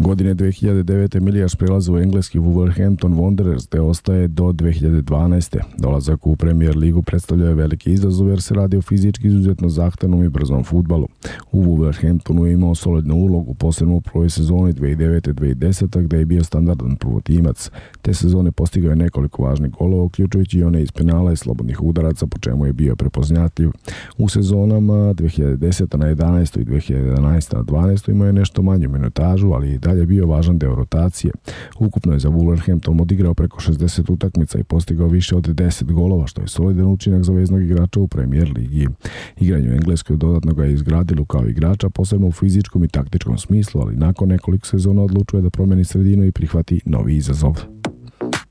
Godine 2009. Milijaš prelazi u engleski Wolverhampton Wanderers, te ostaje do 2012. Dolazak u Premier ligu predstavljaju veliki izazov jer se radi o fizički izuzetno zahtevnom i brzom fudbalu. U Wolverhamptonu je imao solidnu ulogu, posebno u prvoj sezoni 2009-2010, gde je bio standardan prvotimac. Te sezone postigao je nekoliko važnih golova, uključujući i one iz penala i slobodnih udaraca, po čemu je bio prepoznatljiv. U sezonama 2010 na 11 i 2011 na 12 imao je nešto manju minutažu, ali i dalje bio važan deo rotacije. Ukupno je za Wolverhampton odigrao preko 60 utakmica i postigao više od 10 golova, što je solidan učinak za veznog igrača u Premier ligi. Igranje u Engleskoj dodatno ga je izgradilo kao igrača, posebno u fizičkom i taktičkom smislu, ali nakon nekoliko sezona odlučuje da promeni sredinu i prihvati novi izazov.